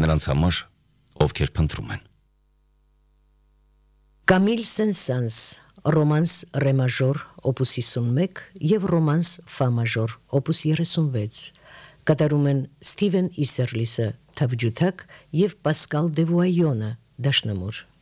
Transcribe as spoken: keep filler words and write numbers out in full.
նրանց համար, ովքեր փնտրում են։ Կամիլ Սեն-Սանս, ռոմանս ռե մաժոր, օպուս հիսունմեկ և ռոմանս ֆա մաժոր, օպուս երեսունվեց, կատարում են Ստիվեն Իսերլիսը թավջութակ և Պասկալ Դևուայոնը դաշնամուր։